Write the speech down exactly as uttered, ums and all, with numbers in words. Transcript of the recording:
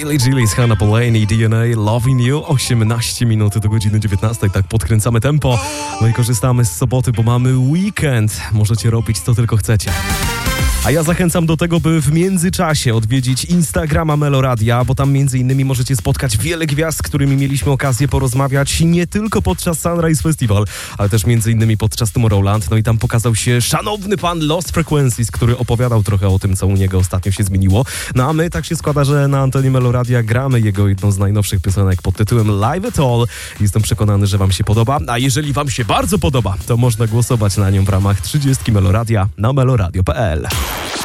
Billie Gillis, Hannah Polanyi, D N A, Loving You. osiemnaście minut do godziny dziewiętnastej, tak podkręcamy tempo. No i korzystamy z soboty, bo mamy weekend. Możecie robić co tylko chcecie. A ja zachęcam do tego, by w międzyczasie odwiedzić Instagrama Meloradia, bo tam między innymi możecie spotkać wiele gwiazd, z którymi mieliśmy okazję porozmawiać nie tylko podczas Sunrise Festival, ale też między innymi podczas Tomorrowland. No i tam pokazał się szanowny pan Lost Frequencies, który opowiadał trochę o tym, co u niego ostatnio się zmieniło. No a my tak się składa, że na antenie Meloradia gramy jego jedną z najnowszych piosenek pod tytułem Live at All. Jestem przekonany, że wam się podoba, a jeżeli wam się bardzo podoba, to można głosować na nią w ramach trzydziestki Meloradia na meloradio kropka p l.